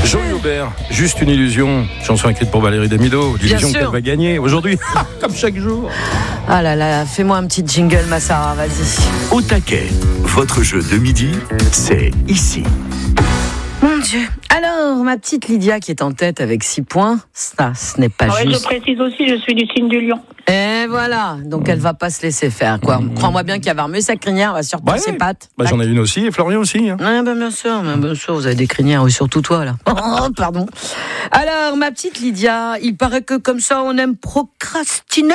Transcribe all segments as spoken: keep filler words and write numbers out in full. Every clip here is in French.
Jean Aubert, juste une illusion. Chanson écrite pour Valérie Damido. L'illusion qu'elle va gagner aujourd'hui, comme chaque jour. Ah là là, fais-moi un petit jingle, ma Sarah, vas-y. Au taquet, votre jeu de midi, c'est ici. Mon Dieu. Alors, ma petite Lydia qui est en tête avec six points, ça, ce n'est pas ouais, juste. Je précise aussi, je suis du signe du lion. Et voilà, donc elle va pas se laisser faire, quoi. Mmh. Crois-moi bien qu'elle va remuer sa crinière, elle va surtout ouais, ses pattes. Bah, j'en ai une aussi, et Florian aussi. Hein. Ouais, bah, bien sûr, bah, bien sûr, vous avez des crinières, oui, surtout toi, là. Oh, pardon. Alors, ma petite Lydia, il paraît que comme ça, on aime procrastiner.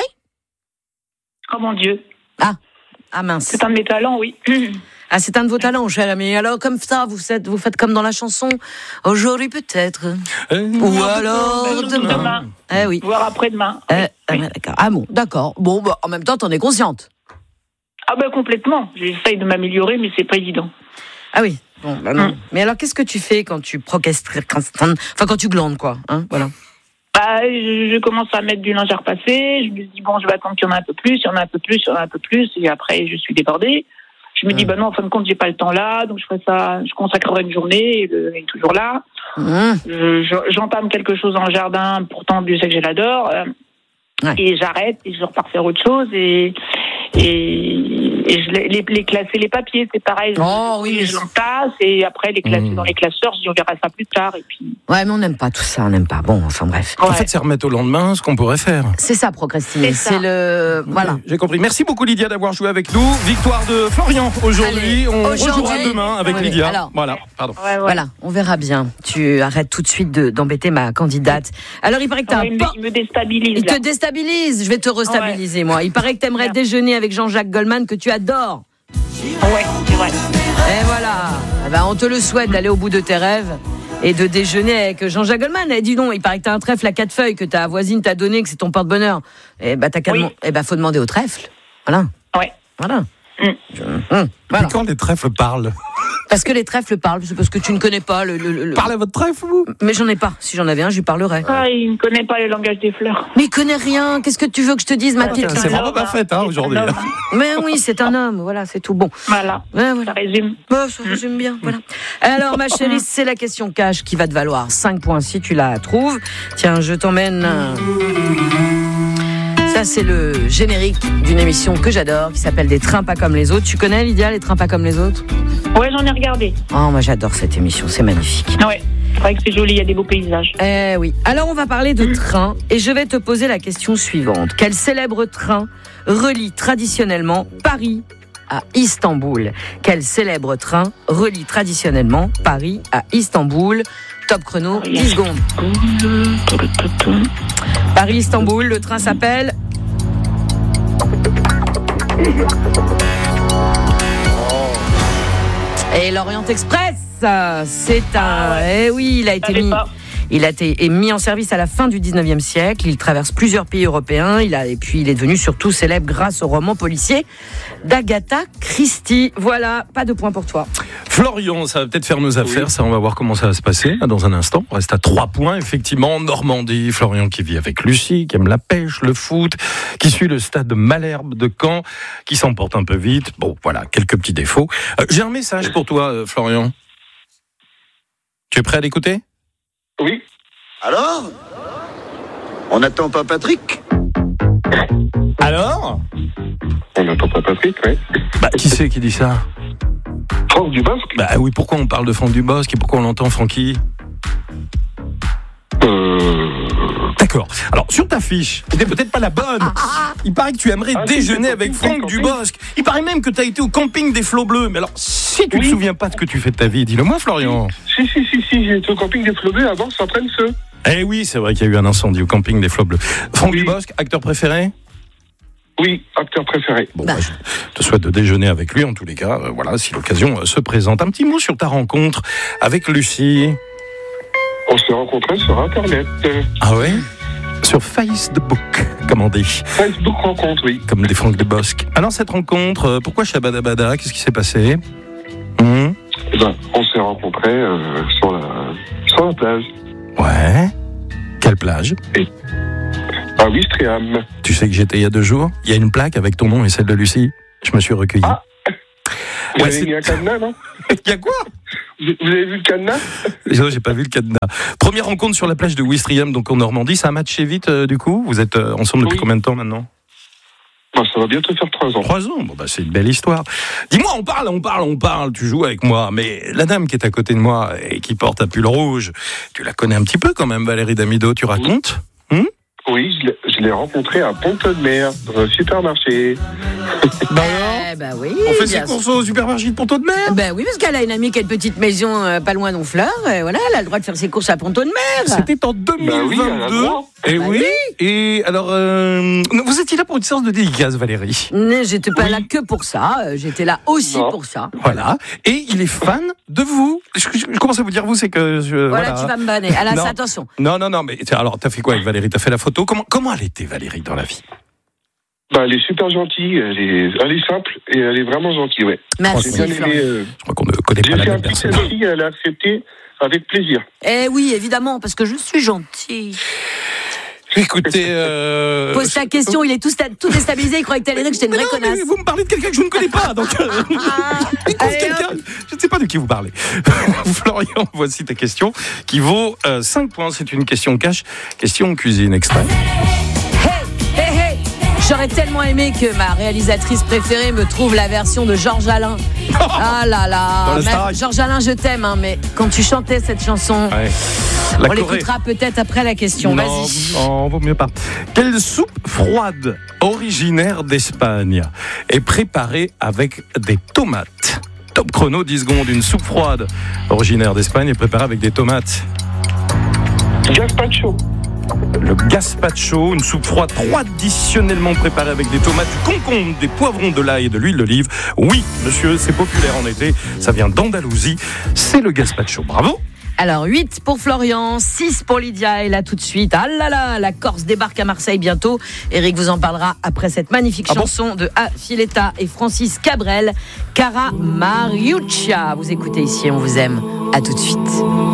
Oh mon Dieu. Ah, ah mince. C'est un de mes talents, oui. Ah, c'est un de vos talents, cher ami. Alors, comme ça, vous faites, vous faites comme dans la chanson. Aujourd'hui, peut-être. Euh, Ou alors ben, demain. demain. Eh oui. Voire après-demain. Eh, oui. ah, bah, d'accord. Ah bon, d'accord. Bon, bah, en même temps, t'en es consciente. Ah ben, complètement. J'essaye de m'améliorer, mais c'est pas évident. Ah oui. Bon, bah non. Hum. Mais alors, qu'est-ce que tu fais quand tu procrastines, enfin, quand tu glandes, quoi, hein, voilà. Bah, je, je commence à mettre du linge à repasser. Je me dis, bon, je vais attendre qu'il y en a un peu plus, il y en a un peu plus, il y en a un peu plus. Et après, je suis débordée. Je me dis, mmh. bah non, en fin de compte, j'ai pas le temps là, donc je ferai ça, je consacrerai une journée, et le, il est toujours là. Mmh. Je, je, j'entame quelque chose dans le jardin, pourtant, Dieu sait que je l'adore. Euh, ouais. Et j'arrête, et je repars faire autre chose, et, et, et je les, les, les classer les papiers, c'est pareil. Oh, oui, je, je l'entasse, et après, les classer mmh. dans les classeurs, je dis, on verra ça plus tard, et puis. Ouais, mais on n'aime pas tout ça, on n'aime pas. Bon, enfin bref. Ouais. En fait, c'est remettre au lendemain ce qu'on pourrait faire. C'est ça, procrastiner. C'est, c'est ça. le. Voilà. J'ai compris. Merci beaucoup, Lydia, d'avoir joué avec nous. Victoire de Florian aujourd'hui. Allez, on aujourd'hui, rejouera demain avec ouais, Lydia. alors, voilà, pardon. Ouais, ouais. Voilà, on verra bien. Tu arrêtes tout de suite de, d'embêter ma candidate. Alors, il paraît que t'as ouais, un. Il, Por- me, il me déstabilise. Il là. te déstabilise. Je vais te restabiliser, ouais. moi. Il paraît que t'aimerais déjeuner avec Jean-Jacques Goldman, que tu adores. Ouais, c'est vrai. Et voilà. Eh ben, on te le souhaite d'aller au bout de tes rêves et de déjeuner avec Jean-Jacques Goldman. Eh, dis donc, il paraît que t'as un trèfle à quatre feuilles que ta voisine t'a donné, que c'est ton porte-bonheur. Eh ben, t'as qu'à oui. dem- eh ben, faut demander au trèfle. Voilà. Ouais. Voilà. Mmh. Mmh. Voilà. Et quand les trèfles parlent? Parce que les trèfles parlent, c'est parce que tu ne connais pas le. le, le... Parlez à votre trèfle, vous? Mais j'en ai pas. Si j'en avais un, je lui parlerais. Ah, il ne connaît pas le langage des fleurs. Mais il connaît rien. Qu'est-ce que tu veux que je te dise, ma petite? C'est vraiment pas fait, hein, aujourd'hui. Mais oui, c'est un homme. Voilà, c'est tout bon. Voilà. Ouais, voilà. Ça résume. Oh, ça résume bien. Voilà. Alors, ma chérie, c'est la question cash qui va te valoir cinq points si tu la trouves. Tiens, je t'emmène. Ça, c'est le générique d'une émission que j'adore, qui s'appelle Des trains pas comme les autres. Tu connais, Lydia, Les trains pas comme les autres? Ouais, j'en ai regardé. Oh, moi, j'adore cette émission, c'est magnifique. Ouais, c'est vrai que c'est joli, il y a des beaux paysages. Eh oui. Alors, on va parler de train, et je vais te poser la question suivante. Quel célèbre train relie traditionnellement Paris à Istanbul? Quel célèbre train relie traditionnellement Paris à Istanbul? Top chrono, dix secondes. Paris-Istanbul, le train s'appelle... Et l'Orient Express, c'est un... Ah ouais. Eh oui, il a été mis... Pas. Il a été mis en service à la fin du dix-neuvième siècle. Il traverse plusieurs pays européens. Il a, et puis, il est devenu surtout célèbre grâce au roman policier d'Agatha Christie. Voilà, pas de point pour toi. Florian, ça va peut-être faire nos affaires. Oui. Ça, on va voir comment ça va se passer là, dans un instant. On reste à trois points, effectivement. Normandie, Florian qui vit avec Lucie, qui aime la pêche, le foot, qui suit le stade Malherbe de Caen, qui s'emporte un peu vite. Bon, voilà, quelques petits défauts. Euh, j'ai un message pour toi, euh, Florian. Tu es prêt à l'écouter ? Oui. Alors ? On n'attend pas Patrick ? Alors ? On n'attend pas Patrick, oui. Bah, qui c'est qui dit ça ? Franck Dubosc ? Bah oui, pourquoi on parle de Franck Dubosc et pourquoi on l'entend, Francky ? Euh... D'accord. Alors, sur ta fiche, qui n'est peut-être pas la bonne, il paraît que tu aimerais ah, déjeuner si, avec camping, Franck camping. Dubosc. Il paraît même que tu as été au camping des Flots Bleus. Mais alors, si tu ne oui. te souviens pas de ce que tu fais de ta vie, dis-le moi, Florian. Si, si, si, si, j'ai été au camping des Flots Bleus avant que ça prenne feu. Eh oui, c'est vrai qu'il y a eu un incendie au camping des Flots Bleus. Franck oui. Dubosc, acteur préféré ? Oui, acteur préféré. Bon, bah. Bah, je te souhaite de déjeuner avec lui, en tous les cas. Euh, voilà, si l'occasion euh, se présente. Un petit mot sur ta rencontre avec Lucie. On s'est rencontrés sur Internet. Ah ouais ? Sur Facebook, comme on dit. Facebook rencontre, oui. Comme des Franck Dubosc. Alors, cette rencontre, euh, pourquoi Shabadabada ? Qu'est-ce qui s'est passé ? mmh. Eh ben, on s'est rencontrés euh, sur, la, sur la plage. Ouais. Quelle plage ? Et... à Ouistreham. Tu sais que j'étais il y a deux jours ? Il y a une plaque avec ton nom et celle de Lucie. Je me suis recueilli. Ah. Vous Ouais, avez c'est- mis un cadenas, non? Il y a quoi? Vous vous avez vu le cadenas? Non, j'ai pas vu le cadenas. Première rencontre sur la plage de Ouistreham, donc en Normandie. Ça a matché vite, euh, du coup. Vous êtes euh, ensemble depuis Oui. combien de temps maintenant? Bah, ça va bientôt faire trois ans. Trois ans. Bon, bah, c'est une belle histoire. Dis-moi, on parle, on parle, on parle. Tu joues avec moi, mais la dame qui est à côté de moi et qui porte un pull rouge, tu la connais un petit peu quand même, Valérie Damido. Tu racontes? Hum Oui, je l'ai- je l'ai rencontré à Pont-de-Mer, dans un supermarché. Bah Eh ben oui. on fait ses bien courses au supermarché de Pont-de-Mer. Ben oui, parce qu'elle a une amie qui a une petite maison euh, pas loin d'Honfleur. Et voilà, elle a le droit de faire ses courses à Pont-de-Mer. C'était en deux mille vingt-deux. Bah oui, elle a le droit. Et Bah oui. Et alors, euh, vous étiez là pour une séance de dédicace, Valérie. Mais j'étais pas Oui. là que pour ça. euh, J'étais là aussi Non. pour ça. Voilà. Et il est fan de vous. Je, je- je commence à vous dire vous, c'est que je, Voilà, tu vas me banner. Alors, Non. attention. Non, non, non. Mais tiens, alors, t'as fait quoi avec Valérie? T'as fait la photo. Comment, comment elle était, Valérie, dans la vie? Bah, elle est super gentille, elle est, elle est simple et elle est vraiment gentille, ouais. Merci, J'ai bien Florian. aimé. euh, Je crois qu'on ne connaît J'ai pas la fait un même petit personne. selfie, elle a accepté avec plaisir. Eh oui, évidemment, parce que je suis gentille. Écoutez, euh, Pose ta question, il est tout, sta- tout déstabilisé, il croyait que t'allais dire que j'étais une mais vraie non, mais connasse. vous me parlez de quelqu'un que je ne connais pas, donc euh, il cause Allez, quelqu'un. Je ne sais pas de qui vous parlez. Florian, voici ta question qui vaut euh, cinq points. C'est une question cash, question cuisine extrait. Hey, hey, hey. J'aurais tellement aimé que ma réalisatrice préférée me trouve la version de Georges Alain. Ah là Dans là. la Même Starac. Georges Alain, je t'aime, hein, mais quand tu chantais cette chanson, Ouais. La on Corée. l'écoutera peut-être après la question. Non, Vas-y. non, vaut mieux pas. Quelle soupe froide originaire d'Espagne est préparée avec des tomates? Top chrono, dix secondes. Une soupe froide originaire d'Espagne est préparée avec des tomates. Gazpacho. Le gazpacho, une soupe froide traditionnellement préparée avec des tomates, du concombre, des poivrons, de l'ail et de l'huile d'olive. Oui, monsieur, c'est populaire en été. Ça vient d'Andalousie. C'est le gazpacho. Bravo. Alors, huit pour Florian, six pour Lydia. Et là, tout de suite, ah là là, la Corse débarque à Marseille bientôt. Eric vous en parlera après cette magnifique Ah bon chanson de A. Filetta et Francis Cabrel, Cara Mariuccia. Vous écoutez ici, on vous aime. À tout de suite.